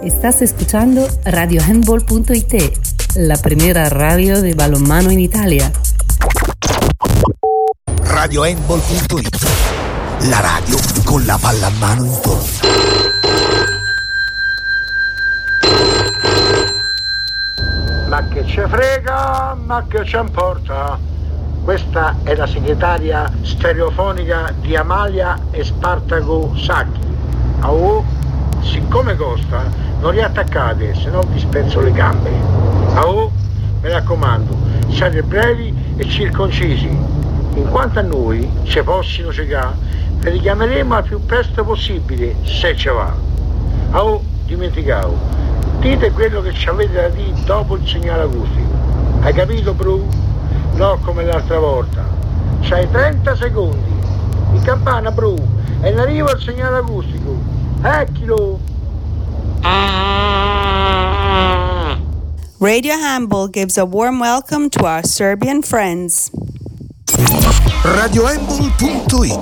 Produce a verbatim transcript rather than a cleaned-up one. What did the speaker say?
Estás escuchando radio handball punto it, la primera radio de balonmano en Italia. radio handball punto it, la radio con la palla a mano in porta. Ma che ce frega, ma che ce importa? Questa è la segretaria stereofonica di Amalia e Spartaco Sacchi. Oh, siccome costa, non riattaccate, se no vi spezzo le gambe. Oh, mi raccomando, siate brevi e circoncisi. In quanto a noi, se fossimo cecà, vi richiameremo al più presto possibile, se ce va. Oh, dimenticavo, dite quello che ci avete da dire dopo il segnale acustico. Hai capito, Bru? No, come l'altra volta. C'hai trenta secondi. In campana, Bru, e in arrivo al segnale acustico. Ecchilo! Radio Handball gives a warm welcome to our Serbian friends. radio handball punto it